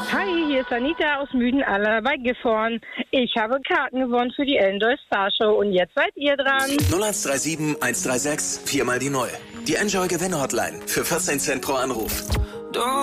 Hi, hier ist Anita aus Müden-Aller bei Gifhorn. Ich habe Karten gewonnen für die Enjoy Star Show und jetzt seid ihr dran. 0137 136 4 mal die 0. Die Enjoy Gewinn Hotline für 14 Cent pro Anruf.